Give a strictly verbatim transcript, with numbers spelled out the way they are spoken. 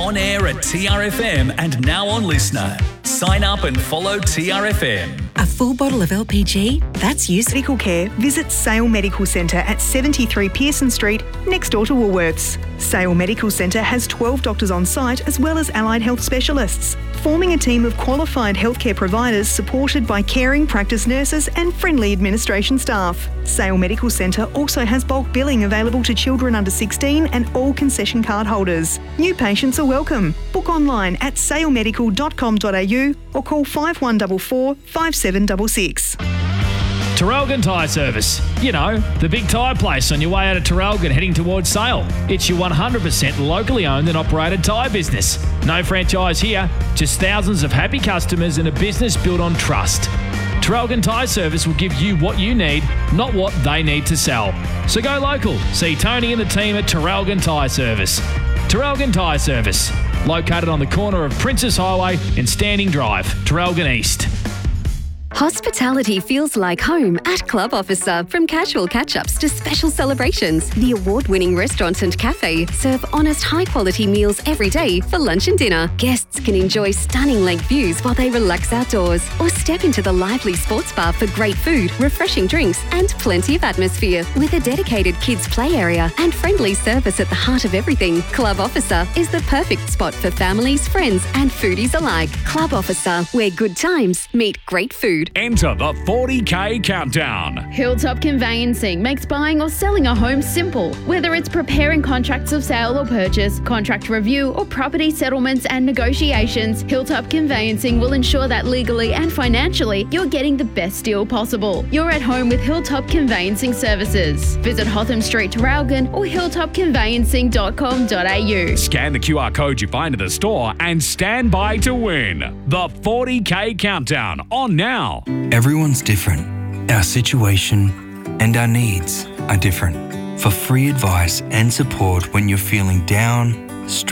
on air at T R F M and now on Listener. Sign up and follow T R F M. A full bottle of L P G? That's useful. Medical care. Visit Sale Medical Centre at seventy-three Pearson Street, next door to Woolworths. Sale Medical Centre has twelve doctors on site as well as allied health specialists, forming a team of qualified healthcare providers supported by caring practice nurses and friendly administration staff. Sale Medical Centre also has bulk billing available to children under sixteen and all concession card holders. New patients are welcome. Book online at sale medical dot com dot a u or call five one four four, five seven six six. Terrelgan Tyre Service. You know, the big tyre place on your way out of Terrelgan heading towards Sale. It's your one hundred percent locally owned and operated tyre business. No franchise here, just thousands of happy customers and a business built on trust. Terrelgan Tyre Service will give you what you need, not what they need to sell. So go local. See Tony and the team at Terrelgan Tyre Service. Terrelgan Tyre Service, located on the corner of Princess Highway and Standing Drive, Terrelgan East. Hospitality feels like home at Club Officer. From casual catch-ups to special celebrations, the award-winning restaurant and cafe serve honest, high-quality meals every day for lunch and dinner. Guests can enjoy stunning lake views while they relax outdoors or step into the lively sports bar for great food, refreshing drinks and plenty of atmosphere. With a dedicated kids' play area and friendly service at the heart of everything, Club Officer is the perfect spot for families, friends and foodies alike. Club Officer, where good times meet great food. Enter the forty K countdown. Hilltop Conveyancing makes buying or selling a home simple. Whether it's preparing contracts of sale or purchase, contract review or property settlements and negotiations, Hilltop Conveyancing will ensure that legally and financially you're getting the best deal possible. You're at home with Hilltop Conveyancing Services. Visit Hotham Street, Terrelgan or hilltop conveyancing dot com dot a u. Scan the Q R code you find at the store and stand by to win. The forty K countdown on now. Everyone's different. Our situation and our needs are different. For free advice and support when you're feeling down,